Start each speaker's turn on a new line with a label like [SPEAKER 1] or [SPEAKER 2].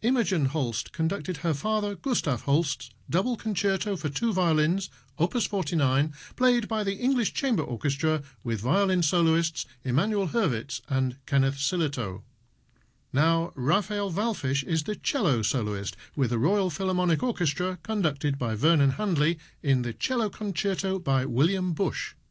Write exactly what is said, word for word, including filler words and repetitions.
[SPEAKER 1] Imogen Holst conducted her father Gustav Holst's double concerto for two violins, opus forty-nine, played by the English Chamber Orchestra with violin soloists Emanuel Hurwitz and Kenneth Silito. Now, Raphael Wallfisch is the cello soloist with the Royal Philharmonic Orchestra conducted by Vernon Handley in the Cello Concerto by William Bush.